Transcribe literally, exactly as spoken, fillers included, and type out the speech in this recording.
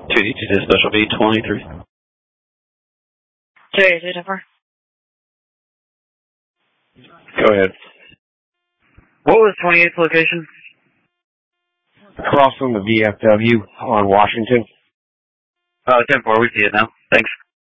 two D two Special B twenty-three. Jerry, two four. Go ahead. What was twenty-eighth location? Across from the V F W on Washington. Oh, ten four, we see it now. Thanks.